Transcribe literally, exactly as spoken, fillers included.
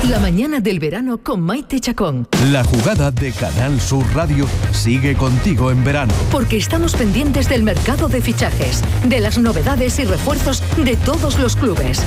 La mañana del verano con Maite Chacón. La jugada de Canal Sur Radio sigue contigo en verano. Porque estamos pendientes del mercado de fichajes, de las novedades y refuerzos de todos los clubes.